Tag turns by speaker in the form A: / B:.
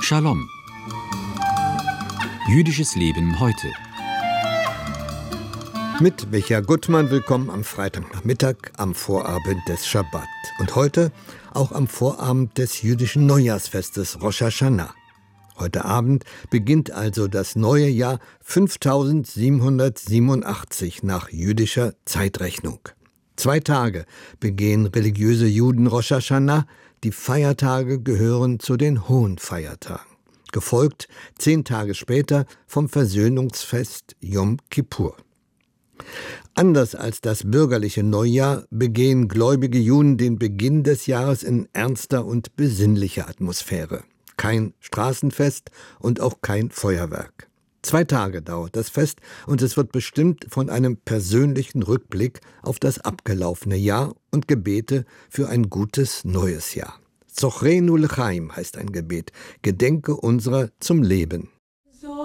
A: Shalom. Jüdisches Leben heute.
B: Mit Micha Gutmann willkommen am Freitagnachmittag, am Vorabend des Schabbat. Und heute auch am Vorabend des jüdischen Neujahrsfestes Rosh Hashanah. Heute Abend beginnt also das neue Jahr 5787 nach jüdischer Zeitrechnung. 2 Tage begehen religiöse Juden Rosh Hashanah. Die Feiertage gehören zu den hohen Feiertagen. Gefolgt 10 Tage später vom Versöhnungsfest Yom Kippur. Anders als das bürgerliche Neujahr begehen gläubige Juden den Beginn des Jahres in ernster und besinnlicher Atmosphäre. Kein Straßenfest und auch kein Feuerwerk. 2 Tage dauert das Fest und es wird bestimmt von einem persönlichen Rückblick auf das abgelaufene Jahr und Gebete für ein gutes neues Jahr. Zochreinu L'chaim heißt ein Gebet, Gedenke unserer zum Leben.